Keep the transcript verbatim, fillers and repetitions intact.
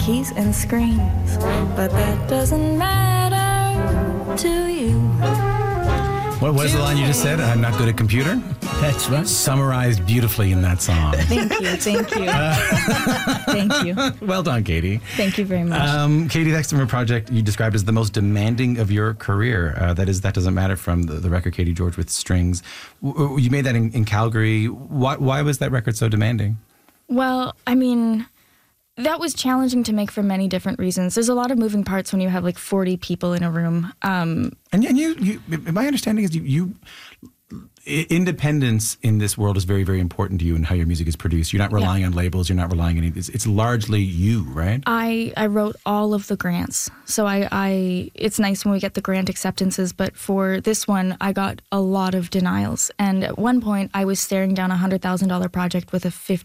keys and screens, but that doesn't matter to you. What was the line you just said? I'm not good at computer? That's right. Summarized beautifully in that song. Thank you, thank you. Thank you. Well done, Katie. Thank you very much. Um, Katie, the External Project you described as the most demanding of your career. Uh, that is, That Doesn't Matter from the, the record Katie George with Strings. W- you made that in, in Calgary. Why, why was that record so demanding? Well, I mean, that was challenging to make for many different reasons. There's a lot of moving parts when you have like forty people in a room. Um, and, and you, you, my understanding is you, you, independence in this world is very, very important to you and how your music is produced. You're not relying yeah. on labels. You're not relying on anything. It's, it's largely you, right? I, I wrote all of the grants. So I, I it's nice when we get the grant acceptances, but for this one, I got a lot of denials. And at one point, I was staring down a one hundred thousand dollars project with a